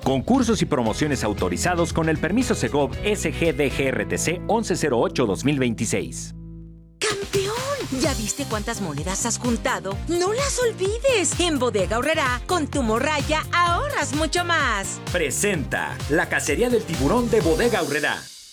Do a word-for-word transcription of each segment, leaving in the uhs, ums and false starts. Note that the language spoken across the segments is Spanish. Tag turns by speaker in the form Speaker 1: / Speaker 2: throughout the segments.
Speaker 1: Concursos y promociones autorizados con el permiso Segov S G D G R T C once cero ocho dos mil veintiséis.
Speaker 2: ¡Campeón! ¿Ya viste cuántas monedas has juntado? ¡No las olvides! En Bodega Aurrerá, con tu morralla, ahorras mucho más.
Speaker 1: Presenta la cacería del tiburón de Bodega Aurrerá.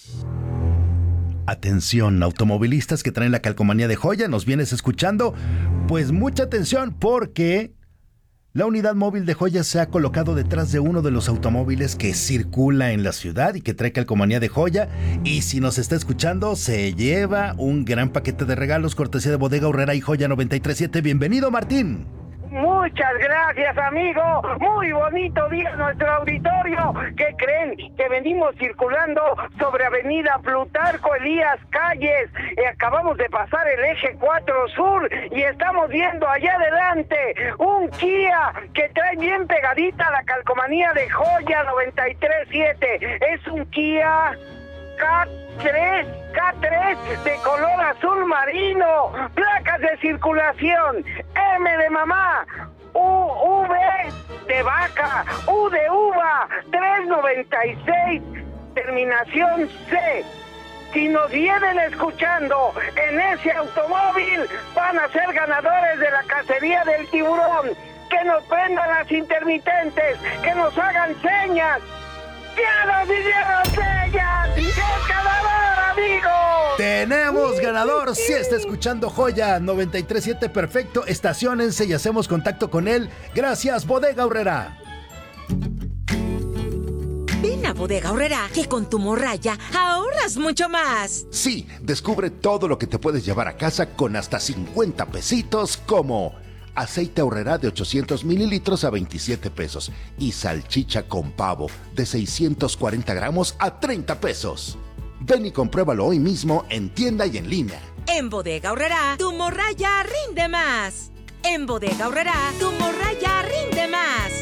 Speaker 3: Atención, automovilistas que traen la calcomanía de Joya, ¿nos vienes escuchando? Pues mucha atención porque la unidad móvil de Joya se ha colocado detrás de uno de los automóviles que circula en la ciudad y que trae calcomanía de Joya. Y si nos está escuchando, se lleva un gran paquete de regalos cortesía de Bodega Aurrerá y Joya noventa y tres punto siete. Bienvenido, Martín.
Speaker 4: Muchas gracias, amigo. Muy bonito día nuestro auditorio. ¿Qué creen? Que venimos circulando sobre Avenida Plutarco Elías Calles. Eh, acabamos de pasar el eje cuatro Sur y estamos viendo allá adelante un Kia que trae bien pegadita la calcomanía de Joya noventa y tres punto siete. Es un Kia K tres, K tres de color azul marino, placas de circulación, M de mamá, U, V de vaca, U de uva, tres noventa y seis, terminación C. Si nos vienen escuchando en ese automóvil, van a ser ganadores de la cacería del tiburón. Que nos prendan las intermitentes, que nos hagan señas. ¡Ya nos hicieron señas! ¡Es ganador, amigos!
Speaker 3: ¡Tenemos ganador! Si está escuchando Joya noventa y tres punto siete, perfecto. Estaciónense y hacemos contacto con él. Gracias, Bodega Aurrerá.
Speaker 2: Ven a Bodega Aurrerá, que con tu morralla ahorras mucho más.
Speaker 3: Sí, descubre todo lo que te puedes llevar a casa con hasta cincuenta pesitos, como aceite Aurrerá de ochocientos mililitros a veintisiete pesos y salchicha con pavo de seiscientos cuarenta gramos a treinta pesos. Ven y compruébalo hoy mismo en tienda y en línea.
Speaker 2: En Bodega Aurrerá, tu morralla rinde más. En Bodega Aurrerá, tu morralla rinde más.